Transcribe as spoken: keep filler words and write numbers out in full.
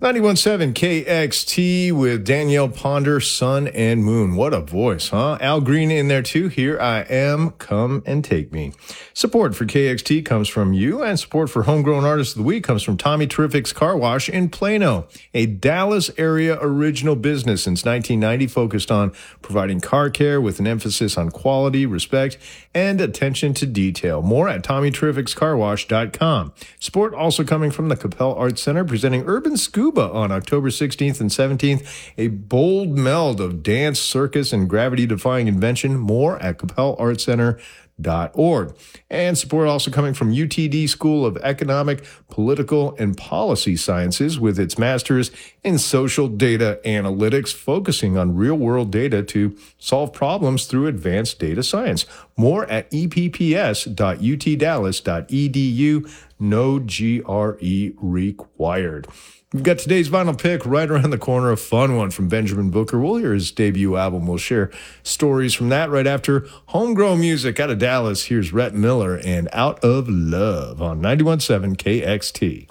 ninety-one point seven K X T with Danielle Ponder, Sun and Moon. What a voice, huh? Al Green in there too. Here I am, come and take me. Support for K X T comes from you, and support for Homegrown Artist of the Week comes from Tommy Terrific's Car Wash in Plano, a Dallas area original business since nineteen ninety, focused on providing car care with an emphasis on quality, respect, and attention to detail. More at tommy terrifics car wash dot com. Support also coming from the Capel Arts Center, presenting Urban Scuba on October sixteenth and seventeenth, a bold meld of dance, circus, and gravity-defying invention. More at capel art center dot org. And support also coming from U T D School of Economic, Political, and Policy Sciences with its master's in social data analytics, focusing on real-world data to solve problems through advanced data science. More at e p p s dot u t dallas dot e d u. No G R E required. We've got today's vinyl pick right around the corner, a fun one from Benjamin Booker. We'll hear his debut album. We'll share stories from that right after homegrown music out of Dallas. Here's Rhett Miller and Out of Love on ninety-one point seven K X T.